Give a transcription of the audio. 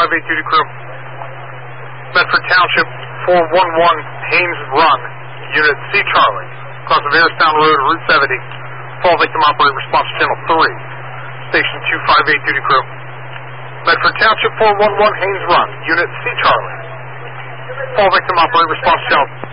258 duty crew. Medford Township 411 Haynes Run, Unit C Charlie, across the Varistown Road, Route 70. Fall victim operator response channel 3. Station 258 duty crew. Medford Township 411 Haynes Run, Unit C Charlie. Fall victim operator response channel